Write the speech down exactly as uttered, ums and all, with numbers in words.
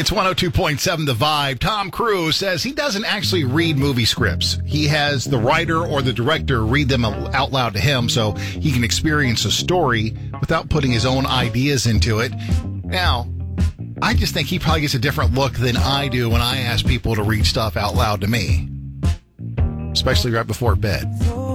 It's one oh two point seven The Vibe. Tom Cruise says he doesn't actually read movie scripts. He has the writer or the director read them out loud to him so he can experience a story without putting his own ideas into it. Now, I just think he probably gets a different look than I do when I ask people to read stuff out loud to me, especially right before bed.